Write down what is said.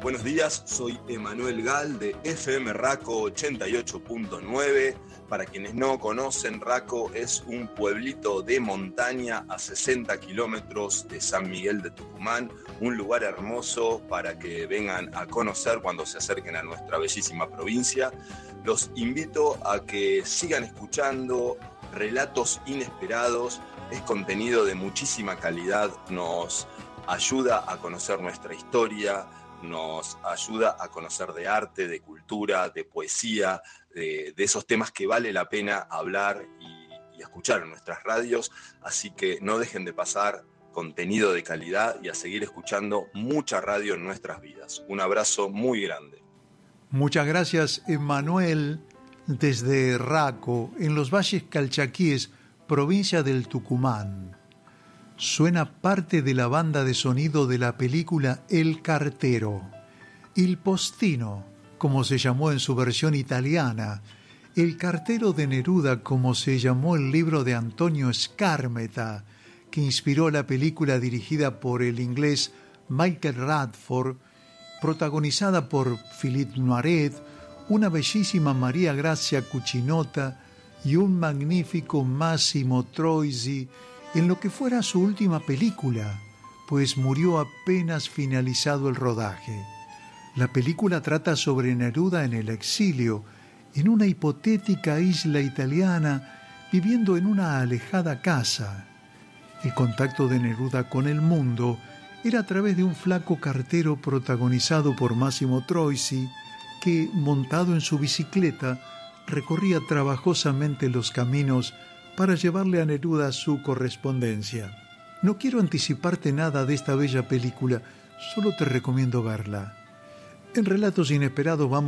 Buenos días, soy Emanuel Gal de FM Raco 88.9. Para quienes no conocen, Raco es un pueblito de montaña a 60 kilómetros de San Miguel de Tucumán, un lugar hermoso para que vengan a conocer cuando se acerquen a nuestra bellísima provincia. Los invito a que sigan escuchando Relatos Inesperados, es contenido de muchísima calidad, nos ayuda a conocer nuestra historia, nos ayuda a conocer de arte, de cultura, de poesía, de esos temas que vale la pena hablar y escuchar en nuestras radios. Así que no dejen de pasar contenido de calidad y a seguir escuchando mucha radio en nuestras vidas. Un abrazo muy grande. Muchas gracias, Emanuel, desde Raco, en los Valles Calchaquíes, provincia del Tucumán. Suena parte de la banda de sonido de la película El Cartero, Il Postino, como se llamó en su versión italiana, El Cartero de Neruda, como se llamó el libro de Antonio Skármeta, que inspiró la película dirigida por el inglés Michael Radford, protagonizada por Philippe Noiret, una bellísima María Grazia Cucinotta y un magnífico Massimo Troisi, en lo que fuera su última película, pues murió apenas finalizado el rodaje. La película trata sobre Neruda en el exilio, en una hipotética isla italiana, viviendo en una alejada casa. El contacto de Neruda con el mundo era a través de un flaco cartero protagonizado por Massimo Troisi, que, montado en su bicicleta, recorría trabajosamente los caminos para llevarle a Neruda su correspondencia. No quiero anticiparte nada de esta bella película, solo te recomiendo verla. En Relatos Inesperados vamos